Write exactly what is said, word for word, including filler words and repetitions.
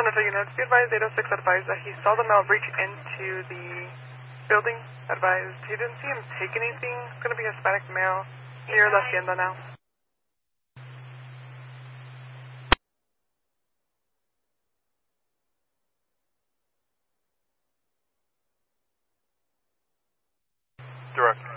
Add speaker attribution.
Speaker 1: Center to units, be advised eight oh six advised that he saw the male breach into the building. Advised he didn't see him take anything. It's going to be Hispanic male near La Hacienda now.
Speaker 2: Direct.